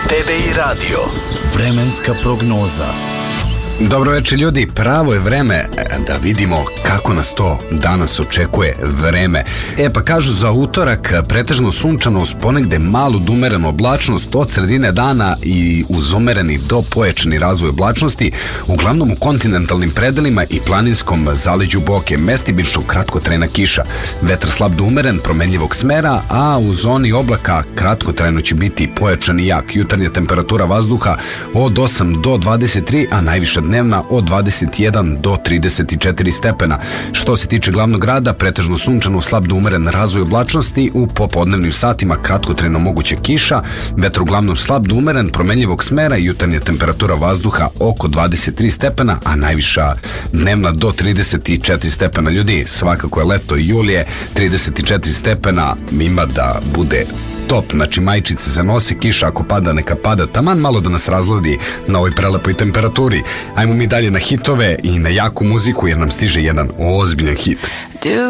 TV i radio. Vremenska prognoza. Dobro večer ljudi, pravo je vreme da vidimo kako nas to danas očekuje vreme. Pa kažu za utorak pretežno sunčano uz ponegde malu umerenu oblačnost od sredine dana i uz umereni do pojačani razvoj oblačnosti, uglavnom u kontinentalnim predelima i planinskom zaleđu Boke, mestimično kratkotrajna kiša. Vetar slab do umeren, promenljivog smera, a u zoni oblaka kratkotrajno će biti pojačan i jak. Jutarnja temperatura vazduha od 8 do 23, a najviša dnevna od 21 do 34 stepena. Što se tiče glavnog grada, pretežno sunčano, slab do umeren razvoj oblačnosti, u popodnevnim satima kratkotrajno moguća kiša, vetar uglavnom slab do umeren, promenljivog smera i jutarnja temperatura vazduha oko 23 stepena, a najviša dnevna do 34 stepena. Ljudi, svakako je leto i julije, 34 stepena ima da bude top, znači majčice za nose, kiša ako pada neka pada, taman malo da nas razladi na ovoj prelepoj temperaturi. Ajmo mi dalje na hitove i na jaku muziku jer nam stiže jedan ozbiljan hit.